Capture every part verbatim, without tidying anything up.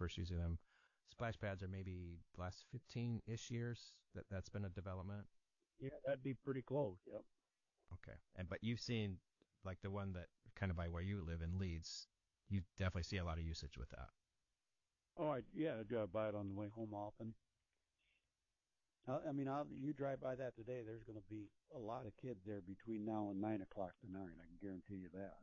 first using them. Splash pads are maybe the last fifteen-ish years that that's been a development. Yeah, that'd be pretty close. Yep. Okay. And but you've seen like the one that kind of by where you live in Leeds, you definitely see a lot of usage with that. Oh, I, yeah, I drive by it on the way home often. I, I mean, I'll, you drive by that today, there's going to be a lot of kids there between now and nine o'clock tonight. I can guarantee you that.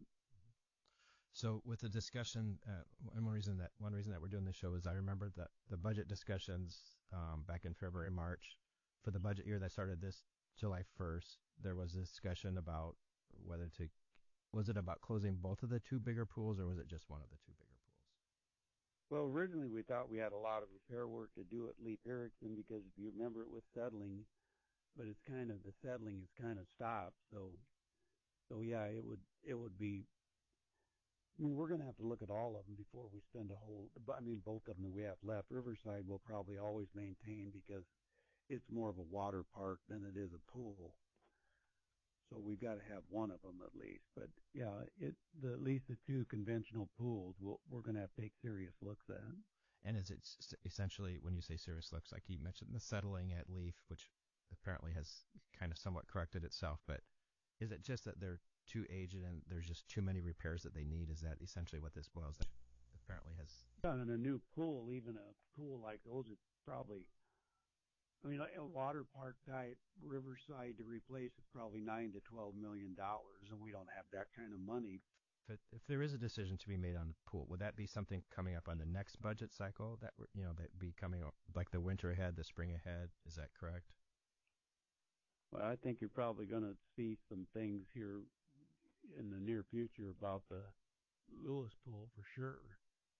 So with the discussion, uh, and one reason that one reason that we're doing this show is I remember that the budget discussions um, back in February, March, for the budget year that started this July first, there was a discussion about whether to, was it about closing both of the two bigger pools or was it just one of the two bigger pools? Well, originally we thought we had a lot of repair work to do at Leif Erikson because if you remember it was settling, but it's kind of, the settling is kind of stopped. So, so yeah, it would, it would be, I mean, we're going to have to look at all of them before we spend a whole, I mean, both of them that we have left. Riverside will probably always maintain because it's more of a water park than it is a pool. So we've got to have one of them at least. But yeah, it, the, at least the two conventional pools, we'll, we're going to have to take serious looks at. And is it essentially, when you say serious looks, like you mentioned the settling at Leaf, which apparently has kind of somewhat corrected itself, but is it just that they're too aged and there's just too many repairs that they need? Is that essentially what this boils down to? Apparently has. Yeah, and a new pool, even a pool like those, it's probably, I mean, a water park type Riverside to replace is probably nine to twelve million dollars, and we don't have that kind of money. If, it, if there is a decision to be made on the pool, would that be something coming up on the next budget cycle? That you know, that be coming like the winter ahead, the spring ahead. Is that correct? Well, I think you're probably going to see some things here in the near future about the Lewis pool for sure.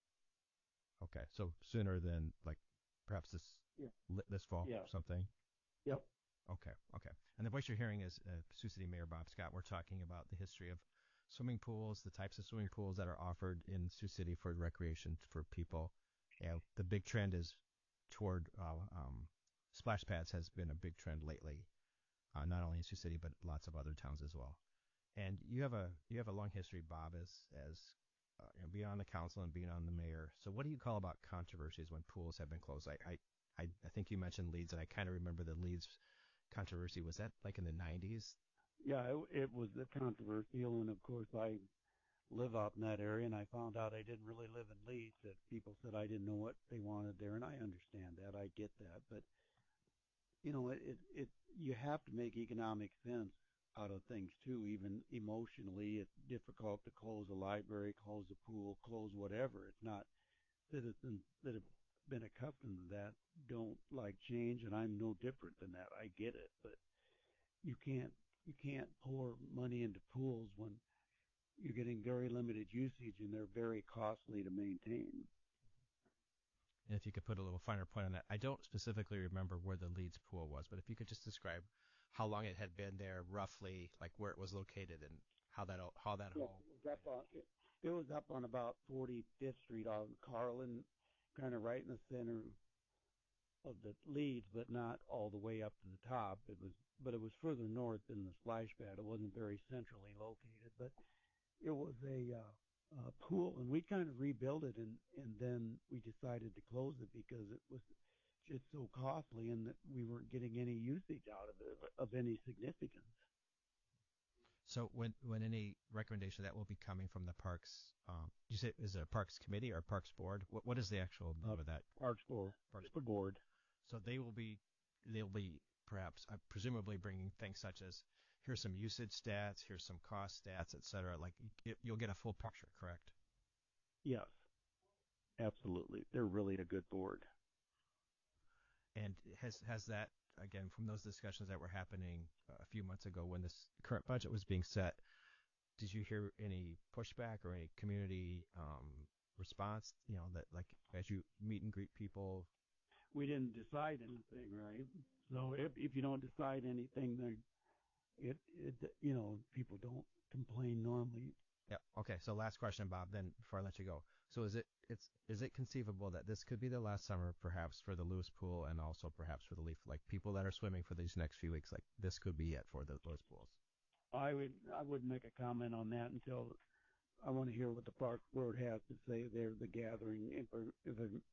Okay, so sooner than like perhaps this yeah. this fall yeah. or something. Yep. Okay, okay. And the voice you're hearing is uh, Sioux City Mayor Bob Scott. We're talking about the history of swimming pools, the types of swimming pools that are offered in Sioux City for recreation for people. Yeah, the big trend is toward uh, um, splash pads has been a big trend lately, uh, not only in Sioux City but lots of other towns as well. And you have a you have a long history, Bob, as as uh, you know, being on the council and being on the mayor. So what do you call about controversies when pools have been closed? I I, I, I think you mentioned Leeds, and I kind of remember the Leeds controversy. Was that like in the nineties? Yeah, it, it was controversial, and of course I live out in that area, and I found out I didn't really live in Leeds. That people said I didn't know what they wanted there, and I understand that. I get that, but you know, it it, it you have to make economic sense out of things too. Even emotionally, it's difficult to close a library, close a pool, close whatever. It's not citizens that have been accustomed to that don't like change, and I'm no different than that. I get it, but you can't you can't pour money into pools when you're getting very limited usage and they're very costly to maintain. And if you could put a little finer point on that, I don't specifically remember where the Leeds pool was, but if you could just describe how long it had been there, roughly, like where it was located and how that how that yeah, whole. It was up on, it, it was up on about forty-fifth Street on Carlin, kind of right in the center of the Leeds, but not all the way up to the top. It was, but it was further north than the splash pad. It wasn't very centrally located, but it was a, uh, a pool, and we kind of rebuilt it, and and then we decided to close it because it was just so costly, and that we weren't getting any usage out of it of any significance. So when when any recommendation that will be coming from the parks, um, you say is it a parks committee or a parks board? What what is the actual name Uh, of that? Parks board. Parks board. So they will be they'll be perhaps uh, presumably bringing things such as here's some usage stats, here's some cost stats, et cetera. Like it, you'll get a full picture, correct? Yes, absolutely. They're really a good board. And has has that, again, from those discussions that were happening a few months ago when this current budget was being set, did you hear any pushback or any community um, response, you know, that like as you meet and greet people? We didn't decide anything, right? So if if you don't decide anything, then it, it you know, people don't complain normally. Yeah. Okay. So last question, Bob, then before I let you go. So is it it's is it conceivable that this could be the last summer, perhaps for the Lewis pool and also perhaps for the Leaf, like people that are swimming for these next few weeks, like this could be it for the Lewis pools? I would I wouldn't make a comment on that until I want to hear what the park board has to say. They're the gathering inf-